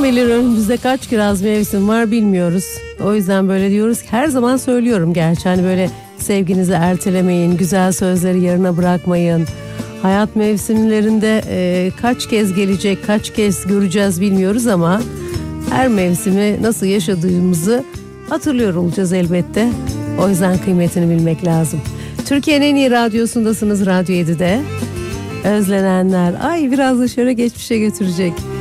bilir önümüzde kaç kiraz mevsim var bilmiyoruz. O yüzden böyle diyoruz ki her zaman söylüyorum gerçi hani böyle sevginizi ertelemeyin, güzel sözleri yarına bırakmayın. Hayat mevsimlerinde kaç kez gelecek, kaç kez göreceğiz bilmiyoruz ama her mevsimi nasıl yaşadığımızı hatırlıyor olacağız elbette. O yüzden kıymetini bilmek lazım. Türkiye'nin en iyi radyosundasınız, Radyo 7'de. Özlenenler, ay biraz da şöyle geçmişe götürecek.